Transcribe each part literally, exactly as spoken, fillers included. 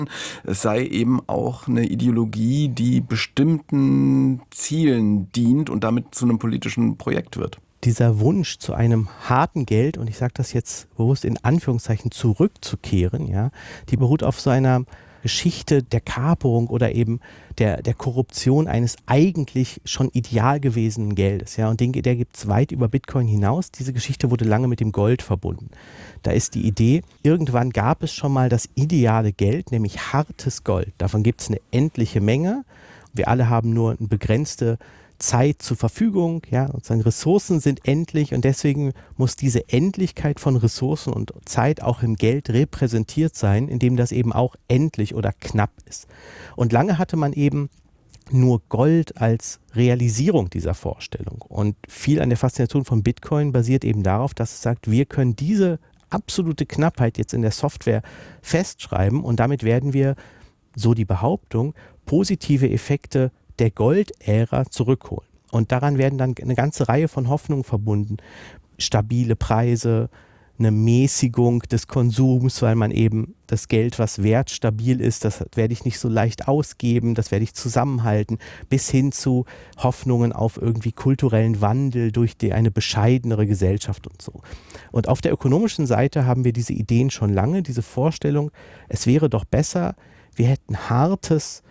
Es sei eben auch eine Ideologie, die bestimmten Zielen dient und damit zu einem politischen Projekt wird. Dieser Wunsch zu einem harten Geld, und ich sage das jetzt bewusst in Anführungszeichen, zurückzukehren, ja, die beruht auf so einer Geschichte der Kaperung oder eben der, der Korruption eines eigentlich schon ideal gewesenen Geldes. Ja, und den, der gibt es weit über Bitcoin hinaus. Diese Geschichte wurde lange mit dem Gold verbunden. Da ist die Idee, irgendwann gab es schon mal das ideale Geld, nämlich hartes Gold. Davon gibt es eine endliche Menge. Wir alle haben nur eine begrenzte Zeit zur Verfügung, ja, sozusagen Ressourcen sind endlich und deswegen muss diese Endlichkeit von Ressourcen und Zeit auch im Geld repräsentiert sein, indem das eben auch endlich oder knapp ist. Und lange hatte man eben nur Gold als Realisierung dieser Vorstellung und viel an der Faszination von Bitcoin basiert eben darauf, dass es sagt, wir können diese absolute Knappheit jetzt in der Software festschreiben und damit werden wir, so die Behauptung, positive Effekte der Gold-Ära zurückholen. Und daran werden dann eine ganze Reihe von Hoffnungen verbunden. Stabile Preise, eine Mäßigung des Konsums, weil man eben das Geld, was wertstabil ist, das werde ich nicht so leicht ausgeben, das werde ich zusammenhalten, bis hin zu Hoffnungen auf irgendwie kulturellen Wandel durch die, eine bescheidenere Gesellschaft und so. Und auf der ökonomischen Seite haben wir diese Ideen schon lange, diese Vorstellung, es wäre doch besser, wir hätten hartes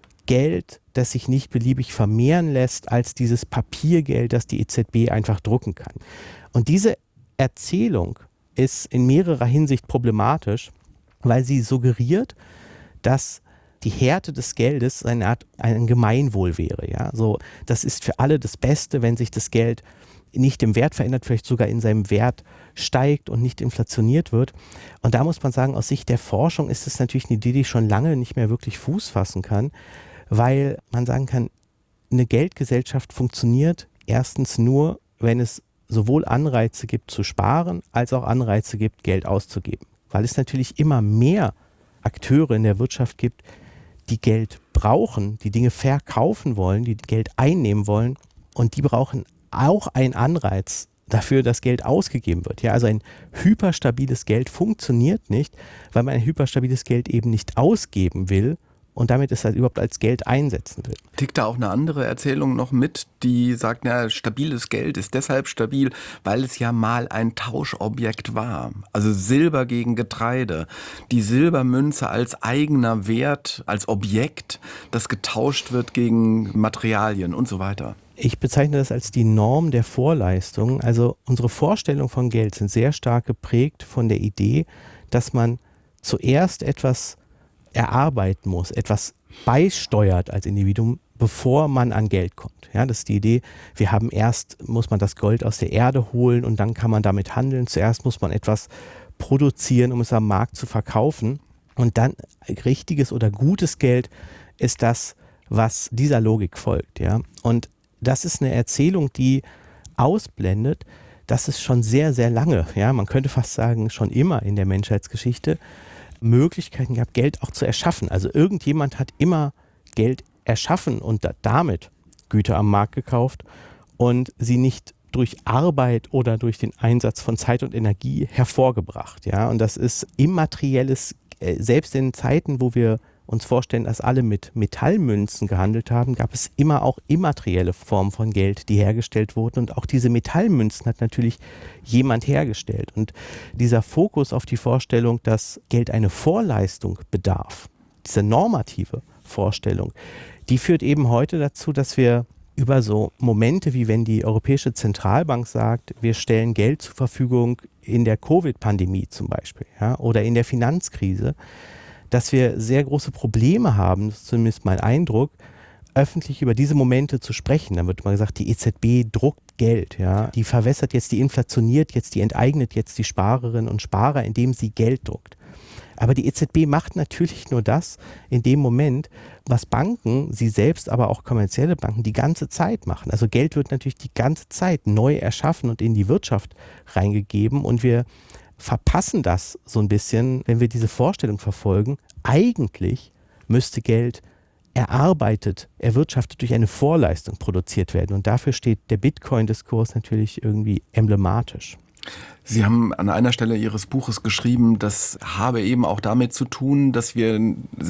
Geld, das sich nicht beliebig vermehren lässt, als dieses Papiergeld, das die E Z B einfach drucken kann. Und diese Erzählung ist in mehrerer Hinsicht problematisch, weil sie suggeriert, dass die Härte des Geldes eine Art ein Gemeinwohl wäre. Ja? So, das ist für alle das Beste, wenn sich das Geld nicht im Wert verändert, vielleicht sogar in seinem Wert steigt und nicht inflationiert wird. Und da muss man sagen, aus Sicht der Forschung ist es natürlich eine Idee, die schon lange nicht mehr wirklich Fuß fassen kann, weil man sagen kann, eine Geldgesellschaft funktioniert erstens nur, wenn es sowohl Anreize gibt zu sparen, als auch Anreize gibt, Geld auszugeben. Weil es natürlich immer mehr Akteure in der Wirtschaft gibt, die Geld brauchen, die Dinge verkaufen wollen, die Geld einnehmen wollen und die brauchen auch einen Anreiz dafür, dass Geld ausgegeben wird. Ja, also ein hyperstabiles Geld funktioniert nicht, weil man ein hyperstabiles Geld eben nicht ausgeben will und damit es halt überhaupt als Geld einsetzen will. Tickt da auch eine andere Erzählung noch mit, die sagt, ja, stabiles Geld ist deshalb stabil, weil es ja mal ein Tauschobjekt war. Also Silber gegen Getreide. Die Silbermünze als eigener Wert, als Objekt, das getauscht wird gegen Materialien und so weiter. Ich bezeichne das als die Norm der Vorleistung. Also unsere Vorstellungen von Geld sind sehr stark geprägt von der Idee, dass man zuerst etwas erarbeiten muss, etwas beisteuert als Individuum, bevor man an Geld kommt. Ja, das ist die Idee, wir haben erst, muss man das Gold aus der Erde holen und dann kann man damit handeln. Zuerst muss man etwas produzieren, um es am Markt zu verkaufen. Und dann richtiges oder gutes Geld ist das, was dieser Logik folgt. Ja? Und das ist eine Erzählung, die ausblendet, dass es schon sehr, sehr lange, ja, man könnte fast sagen, schon immer in der Menschheitsgeschichte Möglichkeiten gab, Geld auch zu erschaffen. Also irgendjemand hat immer Geld erschaffen und da, damit Güter am Markt gekauft und sie nicht durch Arbeit oder durch den Einsatz von Zeit und Energie hervorgebracht. Ja? Und das ist immaterielles, äh, selbst in Zeiten, wo wir uns vorstellen, dass alle mit Metallmünzen gehandelt haben, gab es immer auch immaterielle Formen von Geld, die hergestellt wurden. Und auch diese Metallmünzen hat natürlich jemand hergestellt. Und dieser Fokus auf die Vorstellung, dass Geld eine Vorleistung bedarf, diese normative Vorstellung, die führt eben heute dazu, dass wir über so Momente, wie wenn die Europäische Zentralbank sagt, wir stellen Geld zur Verfügung in der Covid-Pandemie zum Beispiel, ja, oder in der Finanzkrise, dass wir sehr große Probleme haben, das ist zumindest mein Eindruck, öffentlich über diese Momente zu sprechen. Dann wird mal gesagt, die E Z B druckt Geld, ja, die verwässert jetzt, die inflationiert jetzt, die enteignet jetzt die Sparerinnen und Sparer, indem sie Geld druckt. Aber die E Z B macht natürlich nur das in dem Moment, was Banken, sie selbst, aber auch kommerzielle Banken die ganze Zeit machen. Also Geld wird natürlich die ganze Zeit neu erschaffen und in die Wirtschaft reingegeben und wir verpassen das so ein bisschen, wenn wir diese Vorstellung verfolgen. Eigentlich müsste Geld erarbeitet, erwirtschaftet durch eine Vorleistung produziert werden. Und dafür steht der Bitcoin-Diskurs natürlich irgendwie emblematisch. Sie haben an einer Stelle Ihres Buches geschrieben, das habe eben auch damit zu tun, dass wir